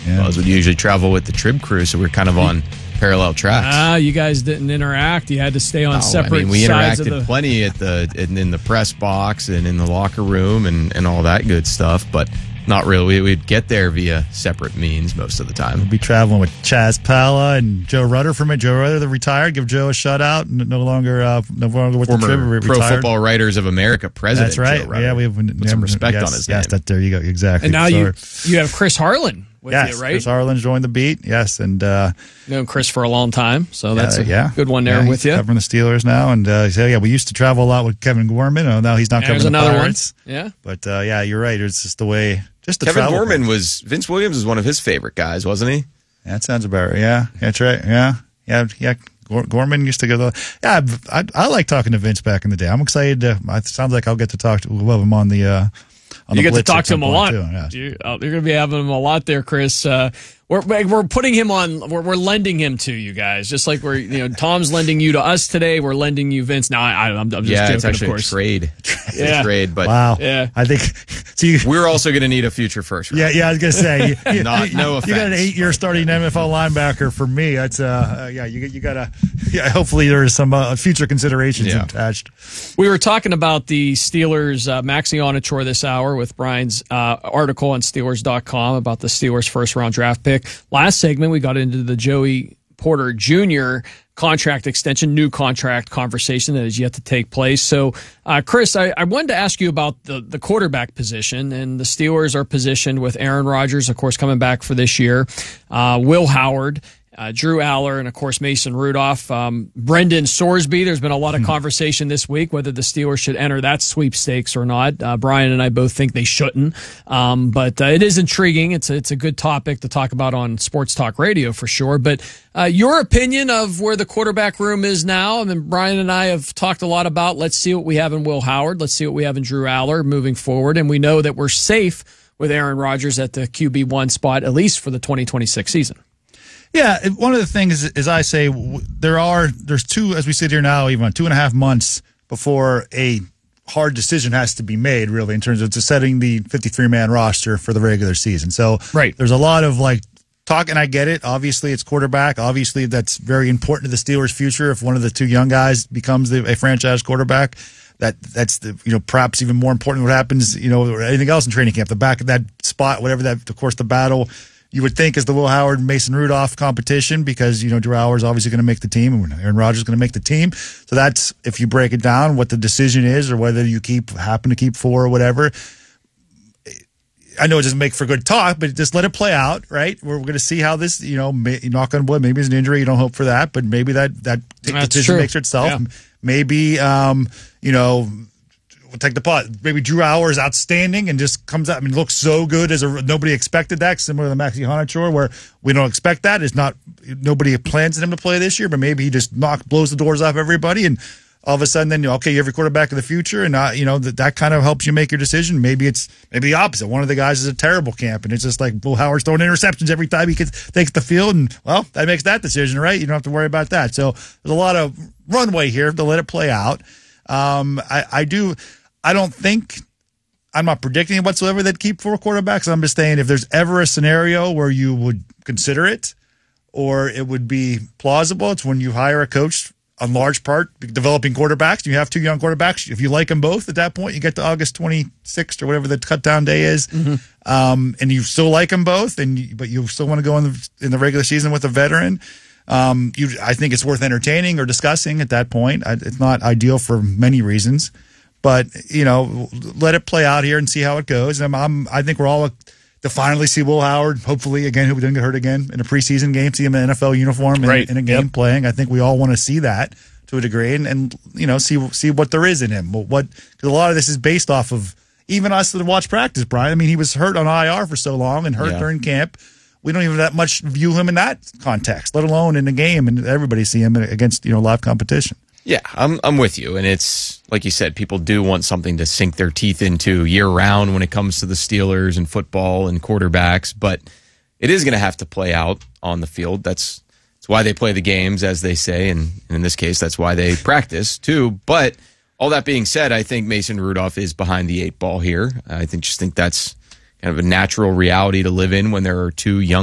Buzz would usually travel with the Trib crew, so we're kind of on parallel tracks. You guys didn't interact. You had to stay on separate we sides interacted plenty in the press box and in the locker room and all that good stuff, but not really. We'd get there via separate means most of the time. We'll be traveling with Chaz Pala and Joe Rudder from it. Joe Rudder, the retired. Give Joe a shout out. No longer with Former the Trib. Pro Retired. Football Writers of America president. That's right. Joe Rudder. Yeah, we have put some respect on his name. Yes, there you go. Exactly. And now you have Chris Harlan with you, right? Chris Harlan joined the beat. Yes, and known Chris for a long time, so that's a good one there with you. Covering the Steelers now, and we used to travel a lot with Kevin Gorman. Now he's not covering the Pirates. One. Yeah, but you're right. It's just the way. Kevin Gorman Vince Williams was one of his favorite guys, wasn't he? That sounds about right. Yeah, that's right. Yeah. Gorman used to go. I like talking to Vince back in the day. I'm excited. It sounds like I'll get to talk to him on the. You get to talk to him a lot. Yes. You're going to be having him a lot there, Chris. We're putting him on. We're lending him to you guys, just like Tom's lending you to us today. We're lending you Vince. Now I'm just joking. It's actually of course. a trade. It's a trade, but wow. Yeah, I think we're also going to need a future first round. Yeah. I was going to say, no offense. You got an 8-year starting NFL linebacker for me. That's you got to. Yeah, hopefully there is some future considerations attached. We were talking about the Steelers Maxi Onachor this hour with Brian's article on Steelers.com about the Steelers' first round draft pick. Last segment, we got into the Joey Porter Jr. contract extension, new contract conversation that is yet to take place. So, Chris, I wanted to ask you about the quarterback position, and the Steelers are positioned with Aaron Rodgers, of course, coming back for this year, Will Howard, Drew Aller, and, of course, Mason Rudolph. Brendan Sorsby, there's been a lot of conversation this week whether the Steelers should enter that sweepstakes or not. Brian and I both think they shouldn't. But it is intriguing. It's a good topic to talk about on Sports Talk Radio for sure. But your opinion of where the quarterback room is now, I mean, Brian and I have talked a lot about let's see what we have in Will Howard. Let's see what we have in Drew Aller moving forward. And we know that we're safe with Aaron Rodgers at the QB1 spot, at least for the 2026 season. Yeah, one of the things is I say there's two, as we sit here now, even 2.5 months before a hard decision has to be made, really, in terms of setting the 53-man roster for the regular season. So there's a lot of talk, and I get it. Obviously, it's quarterback. Obviously, that's very important to the Steelers' future. If one of the two young guys becomes a franchise quarterback, that's perhaps even more important what happens, or anything else in training camp. The back of that spot, whatever that, of course, the battle you would think is the Will Howard Mason Rudolph competition, because Drew Aller is obviously going to make the team and Aaron Rodgers is going to make the team. So that's, if you break it down, what the decision is, or whether you happen to keep 4 or whatever. I know it doesn't make for good talk, but just let it play out, right? We're going to see how this, knock on wood, maybe it's an injury, you don't hope for that, but maybe that decision makes for itself. Yeah. Maybe, we'll take the pot. Maybe Drew Aller is outstanding and just comes out. I mean, looks so good nobody expected that. Similar to the Maxi Onachor, where we don't expect that. It's not, nobody plans him to play this year, but maybe he just blows the doors off everybody, and all of a sudden, then you have your quarterback of the future, and that kind of helps you make your decision. Maybe it's the opposite. One of the guys is a terrible camp, and it's just like Will Howard's throwing interceptions every time he takes the field, and that makes that decision, right? You don't have to worry about that. So there's a lot of runway here to let it play out. I'm not predicting whatsoever they'd keep 4 quarterbacks. I'm just saying if there's ever a scenario where you would consider it or it would be plausible, it's when you hire a coach, on large part, developing quarterbacks. You have 2 young quarterbacks. If you like them both at that point, you get to August 26th or whatever the cut down day is, and you still like them both, but you still want to go in the regular season with a veteran. I think it's worth entertaining or discussing at that point. It's not ideal for many reasons. But, let it play out here and see how it goes. I think we're all to finally see Will Howard, hopefully, again, who didn't get hurt again, in a preseason game, see him in an NFL uniform in a game playing. I think we all want to see that to a degree and see what there is in him. Because a lot of this is based off of even us that watch practice, Brian. I mean, he was hurt on IR for so long and hurt during camp. We don't even that much view him in that context, let alone in a game, and everybody see him against live competition. Yeah, I'm with you. And it's, like you said, people do want something to sink their teeth into year-round when it comes to the Steelers and football and quarterbacks. But it is going to have to play out on the field. That's why they play the games, as they say. And in this case, that's why they practice, too. But all that being said, I think Mason Rudolph is behind the 8 ball here. I think that's kind of a natural reality to live in when there are 2 young